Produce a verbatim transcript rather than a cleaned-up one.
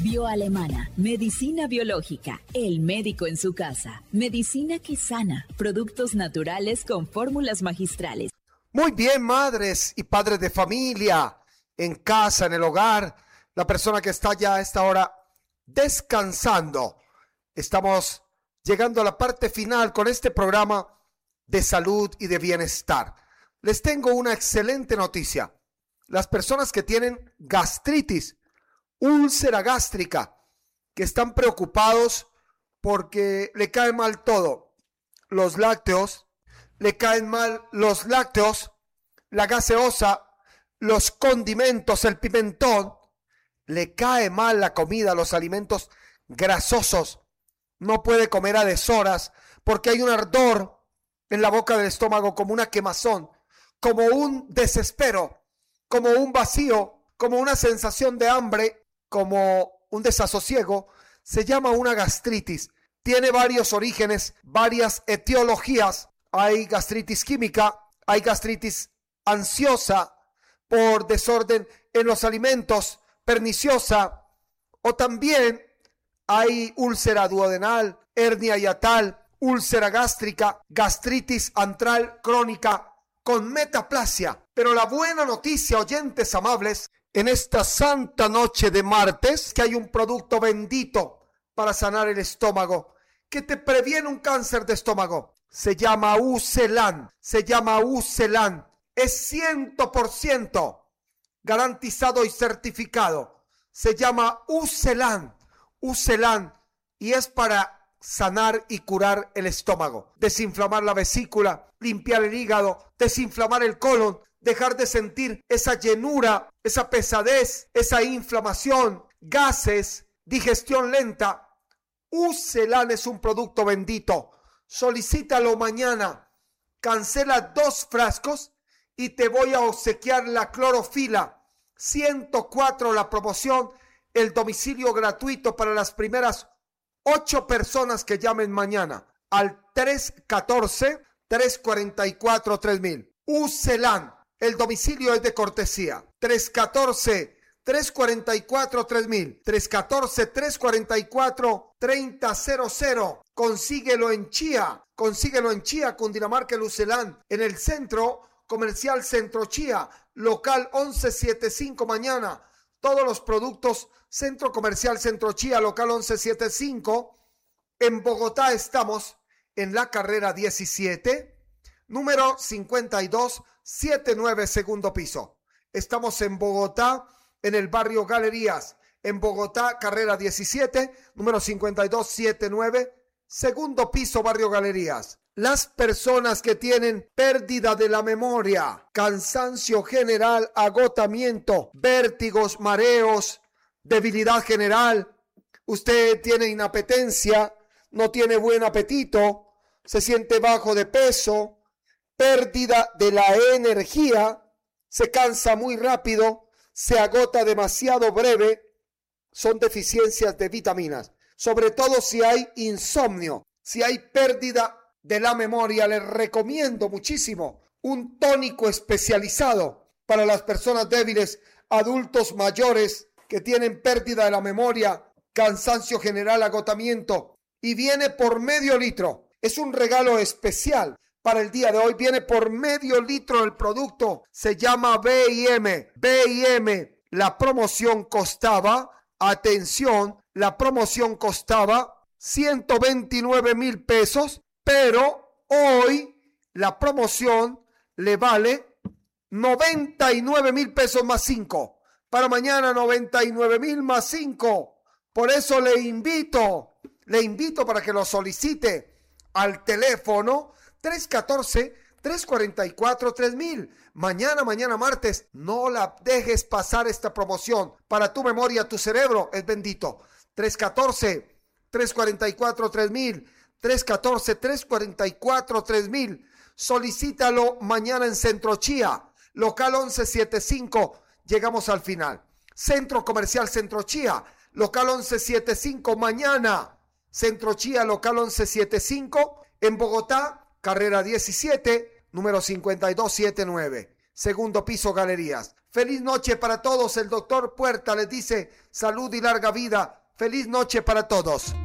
Bioalemana, medicina biológica, el médico en su casa, medicina que sana, productos naturales con fórmulas magistrales. Muy bien, madres y padres de familia, en casa, en el hogar, la persona que está ya a esta hora descansando. Estamos llegando a la parte final con este programa de salud y de bienestar. Les tengo una excelente noticia. Las personas que tienen gastritis, úlcera gástrica, que están preocupados porque le cae mal todo, los lácteos, le caen mal los lácteos, la gaseosa, los condimentos, el pimentón, le cae mal la comida, los alimentos grasosos, no puede comer a deshoras porque hay un ardor en la boca del estómago, como una quemazón, como un desespero, como un vacío, como una sensación de hambre, como un desasosiego. Se llama una gastritis. Tiene varios orígenes, varias etiologías. Hay gastritis química, hay gastritis ansiosa por desorden en los alimentos, perniciosa, o también hay úlcera duodenal, hernia hiatal, úlcera gástrica, gastritis antral crónica con metaplasia. Pero la buena noticia, oyentes amables, en esta santa noche de martes, que hay un producto bendito para sanar el estómago, que te previene un cáncer de estómago. Se llama Ucelan, se llama Ucelan. Es cien por ciento garantizado y certificado. Se llama Ucelan, Ucelan, y es para sanar y curar el estómago, desinflamar la vesícula, limpiar el hígado, desinflamar el colon, dejar de sentir esa llenura, esa pesadez, esa inflamación, gases, digestión lenta. Ucelan es un producto bendito. Solicítalo mañana. Cancela dos frascos y te voy a obsequiar la clorofila. ciento cuatro la promoción, el domicilio gratuito para las primeras ocho personas que llamen mañana al tres uno cuatro, tres cuatro cuatro, tres mil. Ucelan. El domicilio es de cortesía. tres uno cuatro, tres cuatro cuatro, tres mil. tres uno cuatro, tres cuatro cuatro, tres cero cero. Consíguelo en Chía. Consíguelo en Chía, Cundinamarca, el Ucelan. En el centro comercial Centro Chía. Local once setenta y cinco mañana. Todos los productos Centro Comercial Centro Chía, local once setenta y cinco. En Bogotá estamos en la carrera diecisiete, número cincuenta y dos setenta y nueve, segundo piso. Estamos en Bogotá, en el barrio Galerías. En Bogotá, carrera diecisiete, número cincuenta y dos setenta y nueve, segundo piso, barrio Galerías. Las personas que tienen pérdida de la memoria, cansancio general, agotamiento, vértigos, mareos, debilidad general, usted tiene inapetencia, no tiene buen apetito, se siente bajo de peso, pérdida de la energía, se cansa muy rápido, se agota demasiado breve, son deficiencias de vitaminas. Sobre todo si hay insomnio, si hay pérdida de la memoria, les recomiendo muchísimo un tónico especializado para las personas débiles, adultos mayores que tienen pérdida de la memoria, cansancio general, agotamiento, y viene por medio litro. Es un regalo especial para el día de hoy. Viene por medio litro el producto. Se llama B I M. B I M. La promoción costaba, atención, la promoción costaba ciento veintinueve mil pesos. Pero hoy la promoción le vale noventa y nueve mil pesos más cinco. Para mañana noventa y nueve mil más cinco. Por eso le invito, le invito para que lo solicite al teléfono tres uno cuatro, tres cuatro cuatro, tres mil. Mañana, mañana martes, no la dejes pasar esta promoción. Para tu memoria, tu cerebro es bendito. tres uno cuatro, tres cuatro cuatro, tres mil. tres uno cuatro, tres cuatro cuatro, tres mil. Solicítalo mañana en Centro Chía, local once setenta y cinco. Llegamos al final. Centro Comercial Centro Chía, local once setenta y cinco. Mañana, Centro Chía, local once setenta y cinco. En Bogotá, carrera diecisiete, número cincuenta y dos setenta y nueve. Segundo piso, Galerías. Feliz noche para todos. El doctor Puerta les dice salud y larga vida. Feliz noche para todos.